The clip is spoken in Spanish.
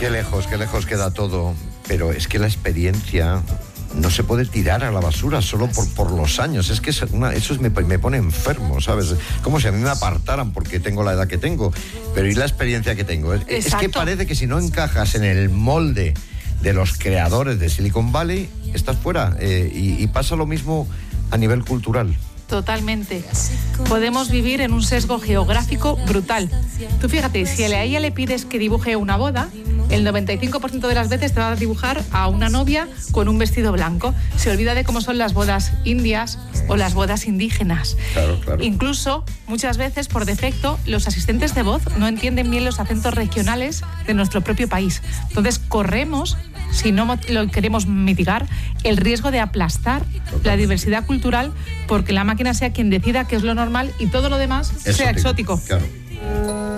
Qué lejos queda todo. Pero es que la experiencia no se puede tirar a la basura solo por los años. Es que eso me pone enfermo, ¿sabes? Como si a mí me apartaran porque tengo la edad que tengo. Pero ¿y la experiencia que tengo? Es que parece que si no encajas en el molde de los creadores de Silicon Valley, estás fuera. Y pasa lo mismo a nivel cultural. Totalmente. Podemos vivir en un sesgo geográfico brutal. Tú fíjate, si a ella le pides que dibuje una boda, el 95% de las veces te va a dibujar a una novia con un vestido blanco. Se olvida de cómo son las bodas indias o las bodas indígenas. Claro. Incluso, muchas veces, por defecto, los asistentes de voz no entienden bien los acentos regionales de nuestro propio país. Entonces, corremos, si no lo queremos mitigar, el riesgo de aplastar la diversidad cultural porque la máquina sea quien decida qué es lo normal y todo lo demás sea exótico. Claro.